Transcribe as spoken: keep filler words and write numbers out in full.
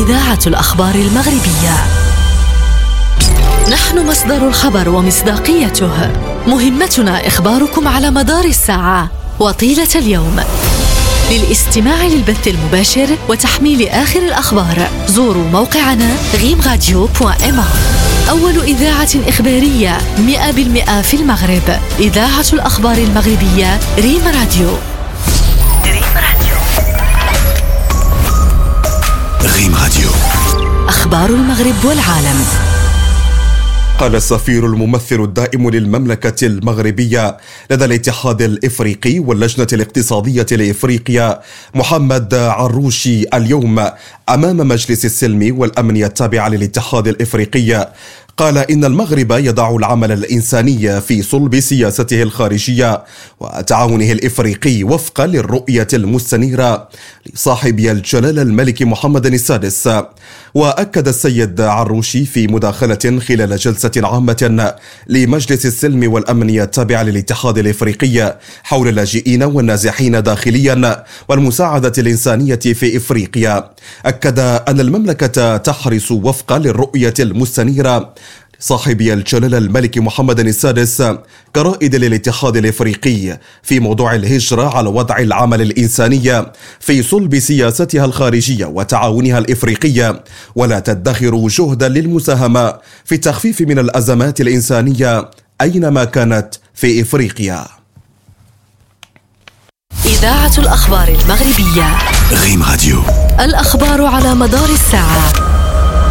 إذاعة الأخبار المغربية. نحن مصدر الخبر ومصداقيته. مهمتنا إخباركم على مدار الساعة وطيلة اليوم. للاستماع للبث المباشر وتحميل آخر الأخبار زوروا موقعنا غيم راديو دوت إم. أول إذاعة إخبارية مئة بالمئة في المغرب. إذاعة الأخبار المغربية ريم راديو. ريم راديو. ريم راديو. أخبار المغرب والعالم. قال السفير الممثل الدائم للمملكة المغربية لدى الاتحاد الإفريقي واللجنة الاقتصادية لإفريقيا محمد عروشي اليوم أمام مجلس السلم والأمن التابع للاتحاد الإفريقي، قال إن المغرب يضع العمل الإنساني في صلب سياسته الخارجية وتعاونه الإفريقي وفقا للرؤية المستنيرة لصاحب الجلالة الملك محمد السادس. وأكد السيد عروشي في مداخلة خلال جلسة عامة لمجلس السلم والأمن التابع للاتحاد الإفريقي حول اللاجئين والنازحين داخليا والمساعدة الإنسانية في إفريقيا، أكد أن المملكة تحرص وفقا للرؤية المستنيرة صاحب الجلالة الملك محمد السادس كرائد للاتحاد الإفريقي في موضوع الهجرة على وضع العمل الإنساني في صلب سياستها الخارجية وتعاونها الإفريقي، ولا تدخر جهدا للمساهمة في التخفيف من الأزمات الإنسانية أينما كانت في إفريقيا. إذاعة الأخبار المغربية. ريم راديو. الأخبار على مدار الساعة.